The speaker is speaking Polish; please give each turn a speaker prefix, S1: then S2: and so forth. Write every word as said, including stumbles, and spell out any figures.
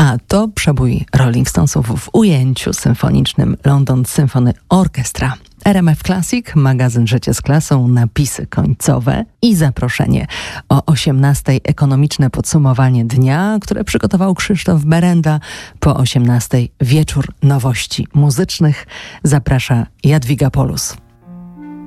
S1: A to przebój Rolling Stonesów w ujęciu symfonicznym London Symphony Orchestra. R M F Classic, magazyn Życie z klasą, napisy końcowe i zaproszenie. O osiemnastej ekonomiczne podsumowanie dnia, które przygotował Krzysztof Berenda. Po osiemnastej wieczór nowości muzycznych. Zaprasza Jadwiga Polus.